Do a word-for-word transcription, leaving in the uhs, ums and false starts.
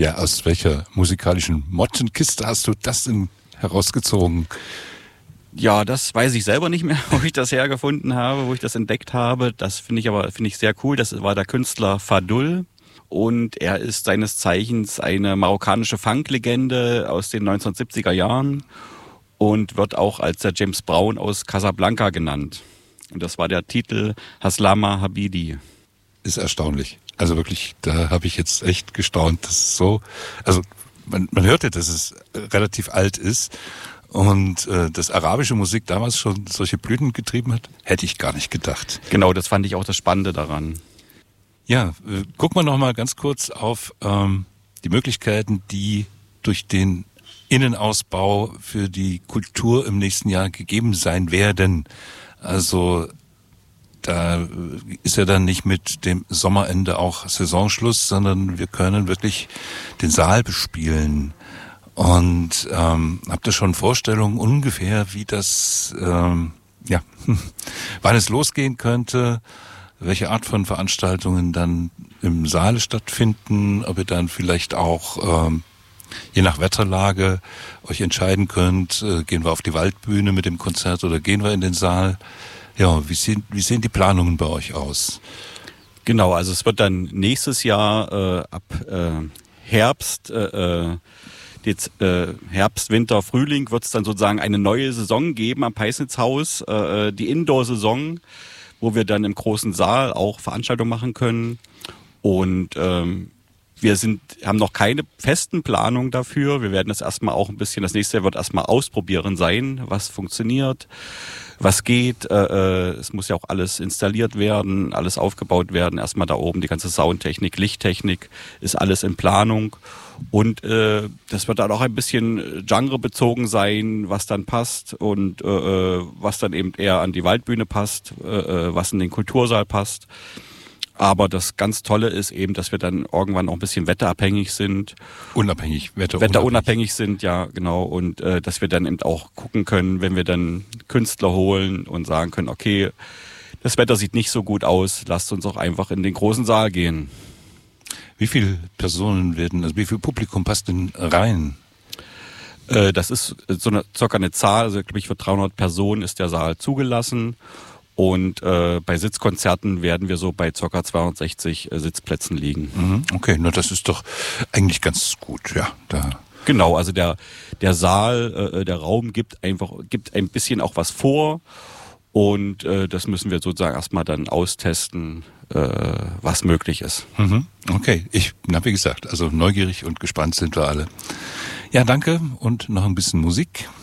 Ja, aus welcher musikalischen Mottenkiste hast du das denn herausgezogen? Ja, das weiß ich selber nicht mehr, wo ich das hergefunden habe, wo ich das entdeckt habe. Das finde ich aber finde ich sehr cool. Das war der Künstler Fadul. Und er ist seines Zeichens eine marokkanische Funk-Legende aus den neunzehnhundertsiebziger Jahren und wird auch als der James Brown aus Casablanca genannt. Und das war der Titel Haslama Habidi. Ist erstaunlich. Also wirklich, da habe ich jetzt echt gestaunt, dass es so, also man, man hörte, dass es relativ alt ist und äh, dass arabische Musik damals schon solche Blüten getrieben hat, hätte ich gar nicht gedacht. Genau, das fand ich auch das Spannende daran. Ja, äh, gucken wir noch mal ganz kurz auf ähm, die Möglichkeiten, die durch den Innenausbau für die Kultur im nächsten Jahr gegeben sein werden. Also da ist ja dann nicht mit dem Sommerende auch Saisonschluss, sondern wir können wirklich den Saal bespielen. Und ähm, habt ihr schon Vorstellungen ungefähr, wie das, ähm, ja, wann es losgehen könnte, welche Art von Veranstaltungen dann im Saal stattfinden, ob ihr dann vielleicht auch ähm, je nach Wetterlage euch entscheiden könnt, äh, gehen wir auf die Waldbühne mit dem Konzert oder gehen wir in den Saal? Ja, wie sehen, wie sehen die Planungen bei euch aus? Genau, also es wird dann nächstes Jahr äh, ab äh, Herbst, äh, jetzt, äh, Herbst, Winter, Frühling wird es dann sozusagen eine neue Saison geben am Peisnitzhaus, äh, die Indoor-Saison, wo wir dann im großen Saal auch Veranstaltungen machen können. Und ähm, wir sind, haben noch keine festen Planungen dafür. Wir werden das erstmal auch ein bisschen, das nächste Jahr wird erstmal ausprobieren sein, was funktioniert, was geht. Äh, es muss ja auch alles installiert werden, alles aufgebaut werden. Erstmal da oben die ganze Soundtechnik, Lichttechnik ist alles in Planung. Und äh, das wird dann auch ein bisschen genrebezogen sein, was dann passt und äh, was dann eben eher an die Waldbühne passt, äh, was in den Kultursaal passt. Aber das ganz Tolle ist eben, dass wir dann irgendwann auch ein bisschen wetterabhängig sind. Unabhängig, wetterunabhängig. Wetterunabhängig sind, ja, genau. Und äh, dass wir dann eben auch gucken können, wenn wir dann Künstler holen und sagen können, okay, das Wetter sieht nicht so gut aus, lasst uns auch einfach in den großen Saal gehen. Wie viele Personen werden, also wie viel Publikum passt denn rein? Äh, das ist so eine, circa eine Zahl, also glaube ich für dreihundert Personen ist der Saal zugelassen. Und äh, bei Sitzkonzerten werden wir so bei ca. zweihundertsechzig äh, Sitzplätzen liegen. Mhm, okay, na das ist doch eigentlich ganz gut, ja. Da. Genau, also der der Saal, äh, der Raum gibt einfach gibt ein bisschen auch was vor und äh, das müssen wir sozusagen erstmal dann austesten, äh, was möglich ist. Mhm, okay, ich, na wie gesagt, also neugierig und gespannt sind wir alle. Ja, danke und noch ein bisschen Musik.